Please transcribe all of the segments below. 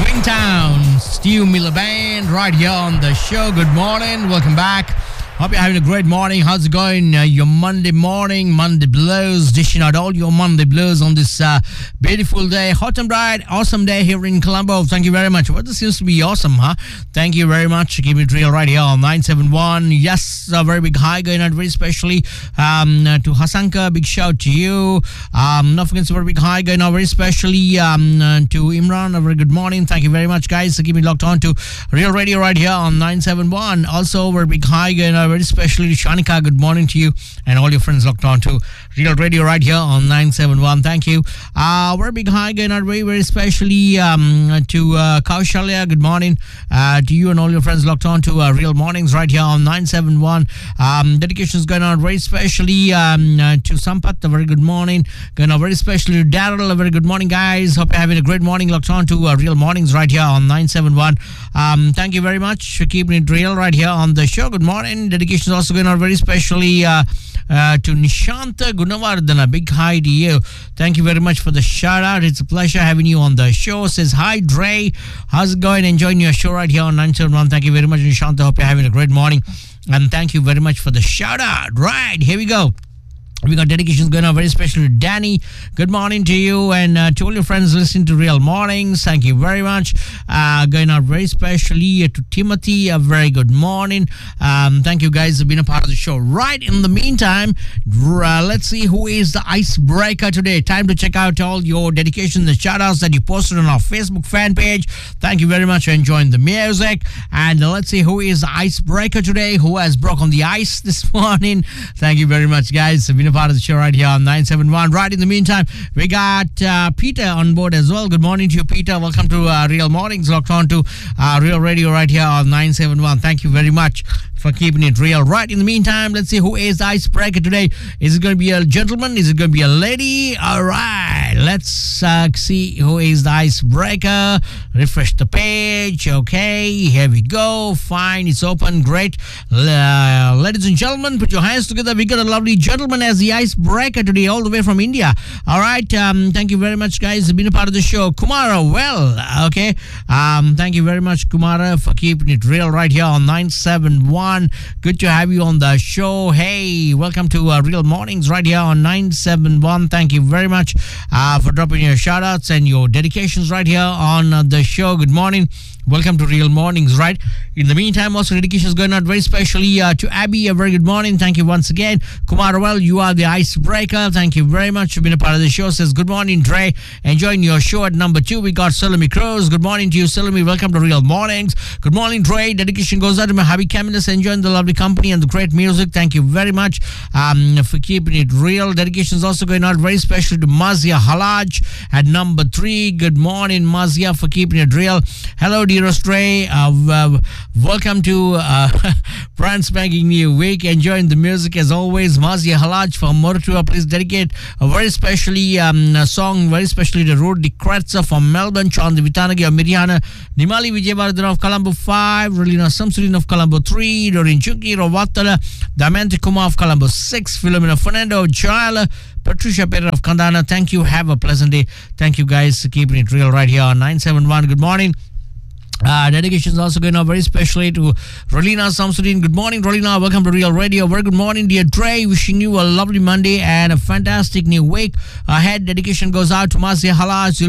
Springtown, Steve Miller Band, right here on the show. Good morning, welcome back. Hope you're having a great morning. How's it going? Your Monday morning, Monday blues, dishing out all your Monday blues on this beautiful day. Hot and bright, awesome day here in Colombo. Thank you very much. Weather seems to be awesome, huh? Thank you very much. Keep it real right here on 971. Yes, a very big hi going out very especially to Hasanka. Big shout to you. Not forgetting a very big hi going out very especially to Imran. A very good morning. Thank you very much, guys. So keep it locked on to Real Radio right here on 971. Also, a very big hi going out very especially to Shanika. Good morning to you and all your friends locked on to Real Radio right here on 971. Thank you. Very big hi going out very, very especially to Kaushalya. Good morning to you and all your friends locked on to Real Mornings right here on 971. Dedications going on very especially to Sampath. A very good morning. Going on very especially to Daryl. A very good morning, guys. Hope you're having a great morning locked on to Real Mornings right here on 971. Thank you very much for keeping it real right here on the show. Good morning. Dedications also going on very especially to Nishanta Gunawardana. Big hi to you. Thank you very much for the shout out. It's a pleasure having you on the show. Says hi, Dre. How's it going? Enjoying your show right here on 971. Thank you very much, Nishanta. Hope you're having a great morning. And thank you very much for the shout out. Right, here we go. We got dedications going on very special to Danny. Good morning to you and to all your friends listening to Real Mornings. Thank you very much. Going out very specially to Timothy. A very good morning. Thank you guys for being a part of the show. Right, in the meantime, let's see who is the icebreaker today. Time to check out all your dedications and shout outs that you posted on our Facebook fan page. Thank you very much for enjoying the music. And let's see who is the icebreaker today. Who has broken the ice this morning. Thank you very much, guys, for being a part of the show right here on 971. Right, in the meantime, we got Peter on board as well. Good morning to you, Peter. Welcome to Real Mornings, locked on to Real Radio right here on 971. Thank you very much for keeping it real. Right, in the meantime, let's see who is the icebreaker today. Is it going to be a gentleman? Is it going to be a lady? All right, let's see who is the icebreaker. Refresh the page. Okay, here we go. Fine, it's open. Great. Ladies and gentlemen, put your hands together. We got a lovely gentleman as the icebreaker today, all the way from India. All right, thank you very much, guys, for being a part of the show. Kumara, well, okay. Thank you very much, Kumara, for keeping it real right here on 971. Good to have you on the show. Hey, welcome to Real Mornings right here on 971. Thank you very much for dropping your shout outs and your dedications right here on the show. Good morning. Welcome to Real Mornings, right? In the meantime, also dedications going out very specially to Abby. A very good morning. Thank you once again. Kumar, well, you are the icebreaker. Thank you very much for being a part of the show. Says, good morning, Dre. Enjoying your show at number 2. We got Salome Cruz. Good morning to you, Salome. Welcome to Real Mornings. Good morning, Dre. Dedication goes out to my hubby Camillus. Enjoying the lovely company and the great music. Thank you very much for keeping it real. Dedications also going out very special to Mazia Halaj at number 3. Good morning, Mazia, for keeping it real. Hello, dear Dre. Welcome to brand spanking new week. Enjoying the music as always. Mazia Halaj from Moratua. Please dedicate a very specially song, very specially to Ruth de Kretzer from Melbourne, Chandi Vitanagi of Miriana, Nimali Vijayvardhan of Colombo 5, Relina Samsudin of Colombo 3, Dorin Chunki Rovatala, Damantha Kumar of Colombo 6, Philomena Fernando of Jaila, Patricia Peter of Kandana. Thank you. Have a pleasant day. Thank you, guys, for keeping it real right here on 971. Good morning. Dedications also going on very specially to Rolina Samsudin. Good morning, Rolina. Welcome to Real Radio. Very good morning, dear Dre. Wishing you a lovely Monday and a fantastic new week ahead. Dedication goes out to Mazia Halaj,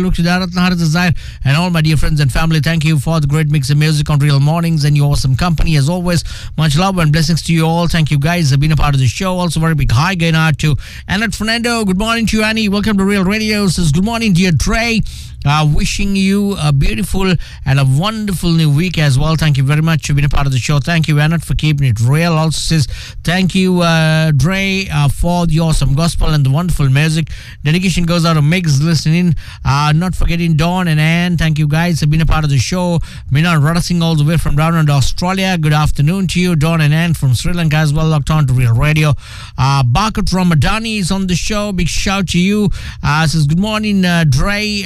and all my dear friends and family. Thank you for the great mix of music on Real Mornings and your awesome company as always. Much love and blessings to you all. Thank you, guys, for being a part of the show. Also, very big hi going out to Annette Fernando. Good morning to you, Annie. Welcome to Real Radio. Says, good morning, dear Dre. Wishing you a beautiful and a wonderful new week as well. Thank you very much for being a part of the show. Thank you, Annette, for keeping it real. Also says, thank you, Dre, for the awesome gospel and the wonderful music. Dedication goes out to Migs listening. Not forgetting Dawn and Anne. Thank you, guys, for being a part of the show. Mina Radasing all the way from down under Australia. Good afternoon to you, Dawn and Anne from Sri Lanka as well. Locked on to Real Radio. Bakat Ramadani is on the show. Big shout to you. Says, good morning, Dre. This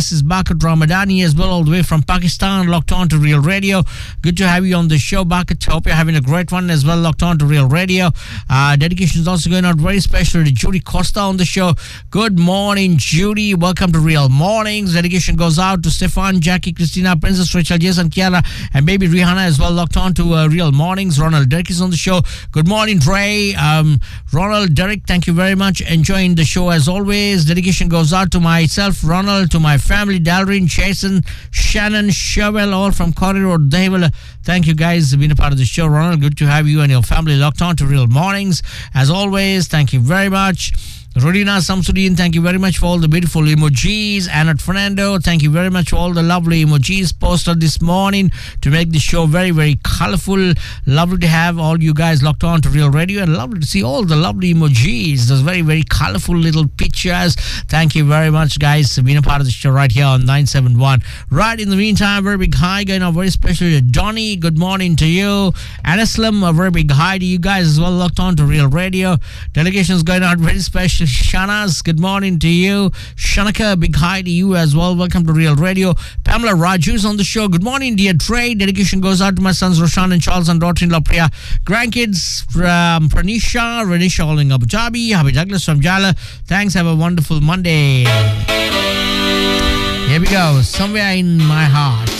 This is Bakat Ramadani as well, all the way from Pakistan, locked on to Real Radio. Good to have you on the show, Bakat. Hope you're having a great one as well, locked on to Real Radio. Dedication is also going out very special to Judy Costa on the show. Good morning, Judy. Welcome to Real Mornings. Dedication goes out to Stefan, Jackie, Christina, Princess Rachel, Jason, Kiara, and baby Rihanna as well, locked on to Real Mornings. Ronald Derek is on the show. Good morning, Dre. Ronald Derek, thank you very much. Enjoying the show as always. Dedication goes out to myself, Ronald, to my family, Dalrin, Jason, Shannon, Cheryl, all from Corridor, Devil. Thank you guys for being a part of the show, Ronald. Good to have you and your family locked on to Real Mornings. As always, thank you very much. Rodina Samsudin, thank you very much for all the beautiful emojis. Annette Fernando, thank you very much for all the lovely emojis posted this morning to make the show very, very colorful. Lovely to have all you guys locked on to Real Radio, and lovely to see all the lovely emojis, those very, very colorful little pictures. Thank you very much, guys, for being a part of the show right here on 971. Right, in the meantime, very big hi going out very special to Donnie. Good morning to you. Anaslam, a very big hi to you guys as well, locked on to Real Radio. Delegations going out very special. Shanas, good morning to you. Shanaka, big hi to you as well. Welcome to Real Radio. Pamela Raju's on the show. Good morning, dear Trey. Dedication goes out to my sons Roshan and Charles and daughter-in-law Priya. Grandkids from Pranisha, Renisha all in Abu Dhabi. Happy Douglas from Jala. Thanks. Have a wonderful Monday. Here we go. Somewhere in my heart.